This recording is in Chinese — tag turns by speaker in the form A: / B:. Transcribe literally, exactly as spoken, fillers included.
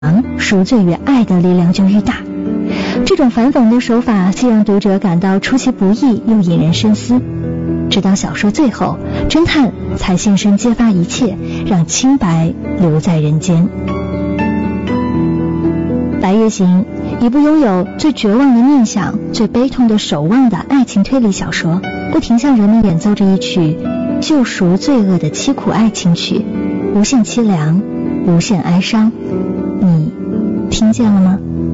A: 赎罪与爱的力量就愈大。这种反讽的手法既让读者感到出其不意，又引人深思。直到小说最后，侦探才现身揭发一切，让清白留在人间。白夜行，一部拥有最绝望的念想、最悲痛的守望的爱情推理小说，不停向人们演奏着一曲救赎罪恶的凄苦爱情曲，无限凄凉，无限哀伤。你听见了吗？